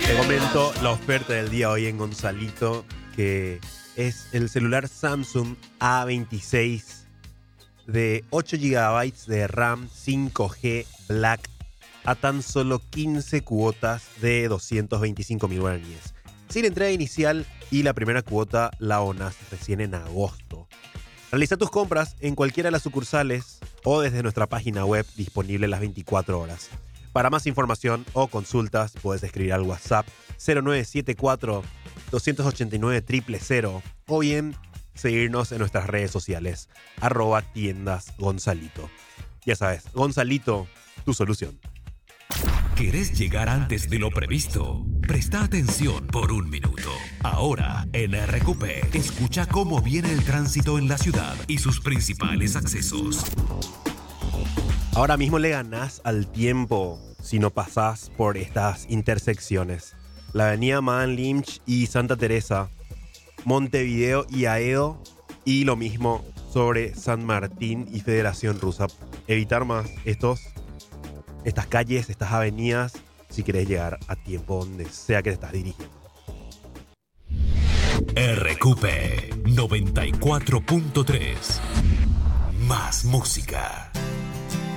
Te comento la oferta del día hoy en Gonzalito, que es el celular Samsung A26 de 8 GB de RAM 5G Black a tan solo 15 cuotas de 225.000 guaraníes. Sin entrega inicial y la primera cuota la abonas recién en agosto. Realiza tus compras en cualquiera de las sucursales o desde nuestra página web disponible las 24 horas. Para más información o consultas puedes escribir al WhatsApp 0974 289 000 o bien seguirnos en nuestras redes sociales @tiendas Gonzalito. Ya sabes, Gonzalito, tu solución. ¿Querés llegar antes de lo previsto? Presta atención por un minuto. Ahora, en RQP, escucha cómo viene el tránsito en la ciudad y sus principales accesos. Ahora mismo le ganás al tiempo si no pasás por estas intersecciones. La avenida Mahan Lynch y Santa Teresa, Montevideo y Aedo, y lo mismo sobre San Martín y Federación Rusa. Evitar más estas calles, estas avenidas, si querés llegar a tiempo donde sea que te estás dirigiendo. RQP 94.3. Más música.